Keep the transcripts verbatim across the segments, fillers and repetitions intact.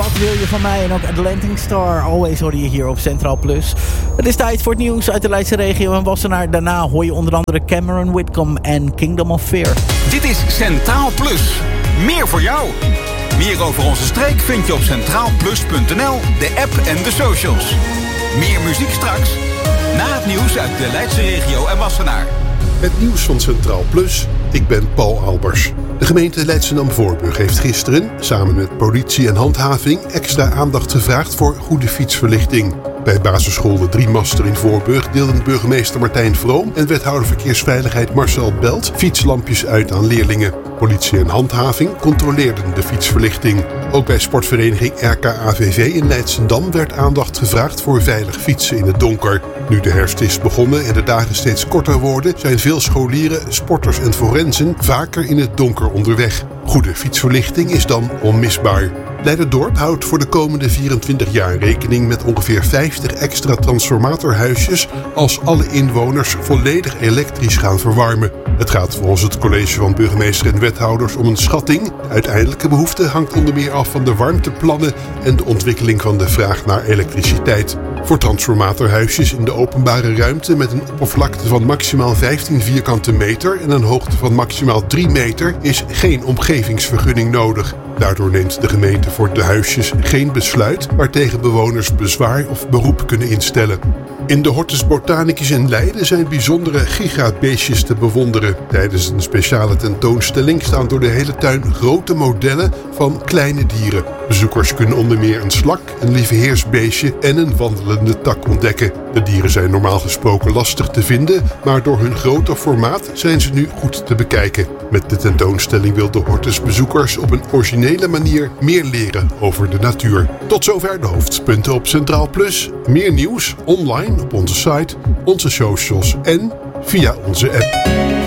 Wat wil je van mij? En ook Atlantic Star. Always hoor je hier op Centraal Plus. Het is tijd voor het nieuws uit de Leidse regio en Wassenaar. Daarna hoor je onder andere Cameron Whitcomb en Kingdom of Fear. Dit is Centraal Plus. Meer voor jou. Meer over onze streek vind je op centraal plus punt n l, de app en de socials. Meer muziek straks. Na het nieuws uit de Leidse regio en Wassenaar. Het nieuws van Centraal Plus. Ik ben Paul Albers. De gemeente Leidschendam-Voorburg heeft gisteren, samen met politie en handhaving, extra aandacht gevraagd voor goede fietsverlichting. Bij basisschool De Driemaster in Voorburg deelden burgemeester Martijn Vroom en wethouder verkeersveiligheid Marcel Belt fietslampjes uit aan leerlingen. Politie en handhaving controleerden de fietsverlichting. Ook bij sportvereniging R K A V V in Leidschendam werd aandacht gevraagd voor veilig fietsen in het donker. Nu de herfst is begonnen en de dagen steeds korter worden, zijn veel scholieren, sporters en forensen vaker in het donker onderweg. Goede fietsverlichting is dan onmisbaar. Leiderdorp houdt voor de komende vierentwintig jaar rekening met ongeveer vijftig extra transformatorhuisjes als alle inwoners volledig elektrisch gaan verwarmen. Het gaat volgens het college van burgemeester en wethouders om een schatting. De uiteindelijke behoefte hangt onder meer af van de warmteplannen en de ontwikkeling van de vraag naar elektriciteit. Voor transformatorhuisjes in de openbare ruimte met een oppervlakte van maximaal vijftien vierkante meter en een hoogte van maximaal drie meter is geen omgevingsvergunning nodig. Daardoor neemt de gemeente voor de huisjes geen besluit waartegen bewoners bezwaar of beroep kunnen instellen. In de Hortus Botanicus in Leiden zijn bijzondere gigabeestjes te bewonderen. Tijdens een speciale tentoonstelling staan door de hele tuin grote modellen van kleine dieren. Bezoekers kunnen onder meer een slak, een lieveheersbeestje en een wandelende tak ontdekken. De dieren zijn normaal gesproken lastig te vinden, maar door hun grote formaat zijn ze nu goed te bekijken. Met de tentoonstelling wil de Hortus bezoekers op een originele manier meer leren over de natuur. Tot zover de hoofdpunten op Centraal Plus. Meer nieuws online op onze site, onze socials en via onze app.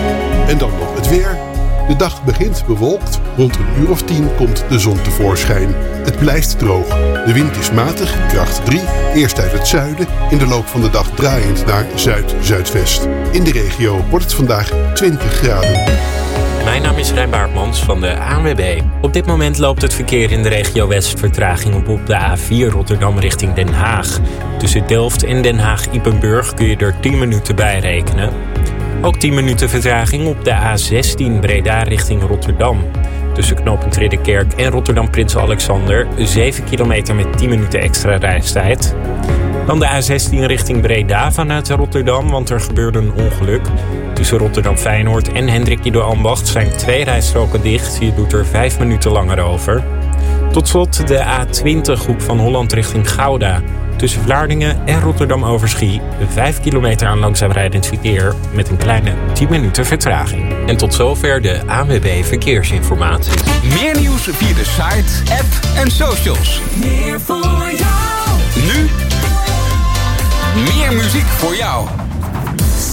En dan nog het weer. De dag begint bewolkt. Rond een uur of tien komt de zon tevoorschijn. Het blijft droog. De wind is matig, kracht drie. Eerst uit het zuiden. In de loop van de dag draaiend naar zuid-zuidwest. In de regio wordt het vandaag twintig graden. Mijn naam is Rijn Baartmans van de A N W B. Op dit moment loopt het verkeer in de regio West vertraging op op de A vier Rotterdam richting Den Haag. Tussen Delft en Den Haag-Ypenburg kun je er tien minuten bij rekenen. Ook tien minuten vertraging op de A zestien Breda richting Rotterdam. Tussen knooppunt Ridderkerk en Rotterdam Prins Alexander zeven kilometer met tien minuten extra reistijd. Dan de A zestien richting Breda vanuit Rotterdam, want er gebeurde een ongeluk. Tussen Rotterdam Feyenoord en Hendrik Ido Ambacht zijn twee rijstroken dicht. Je doet er vijf minuten langer over. Tot slot de A twintig Hoek van Holland richting Gouda. Tussen Vlaardingen en Rotterdam Overschie vijf kilometer aan langzaam rijdend verkeer met een kleine tien minuten vertraging. En tot zover de A N W B Verkeersinformatie. Meer nieuws via de site, app en socials. Meer voor jou. Nu meer muziek voor jou.